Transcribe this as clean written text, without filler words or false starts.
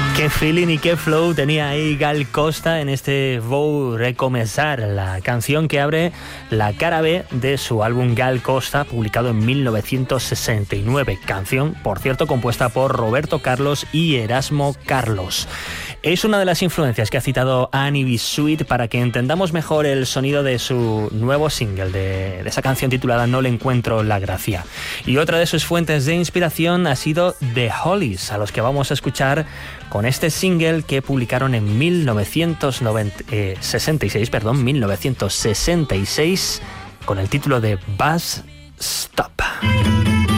Qué feeling y qué flow tenía ahí Gal Costa en este Vou Recomenzar, la canción que abre la cara B de su álbum Gal Costa, publicado en 1969. Canción, por cierto, compuesta por Roberto Carlos y Erasmo Carlos. Es una de las influencias que ha citado Annie B. Sweet para que entendamos mejor el sonido de su nuevo single, de esa canción titulada No le encuentro la gracia. Y otra de sus fuentes de inspiración ha sido The Hollies, a los que vamos a escuchar con este single que publicaron en 1966, con el título de Bus Stop.